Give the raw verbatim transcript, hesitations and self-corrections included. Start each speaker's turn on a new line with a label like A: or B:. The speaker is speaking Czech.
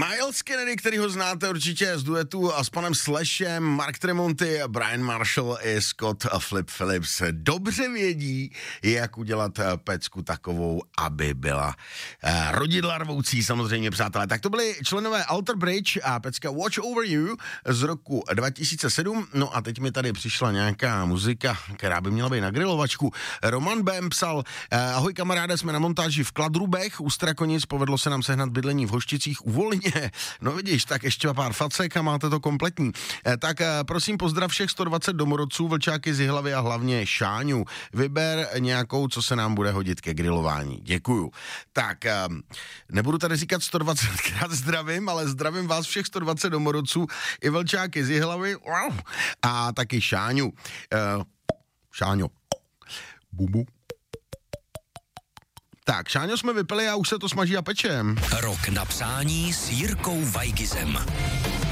A: Miles Kennedy, který ho znáte určitě z duetu s panem Slashem, Mark Tremonti, Brian Marshall i Scott Flip Phillips dobře vědí, jak udělat pecku takovou, aby byla uh, rodidla rvoucí, samozřejmě, přátelé. Tak to byli členové Alter Bridge a pecka Watch Over You z roku dva tisíce sedm. No a teď mi tady přišla nějaká muzika, která by měla být na grilovačku. Roman Bem psal, uh, ahoj kamaráde, jsme na montáži v Kladrubech, u Strakonic, povedlo se nám sehnat bydlení v Hošticích u Volně. No vidíš, tak ještě pár facek a máte to kompletní. Uh, tak uh, prosím pozdrav všech sto dvacet domorodců, vlčáky z Jihlavy a hlavně Šáňu. Vyber nějakou, co se nám bude hodit ke grilování. Děkuju. Tak, uh, nebudu tady říkat sto dvacet krát zdravím, ale zdravím vás všech sto dvacet domorodců i vlčáky z Jihlavy wow, a taky Šáňu. Uh, Šáňo. Bubu. Tak, Šáňo jsme vypili a už se to smaží a pečem.
B: Rok na přání s Jirkou Weigizem.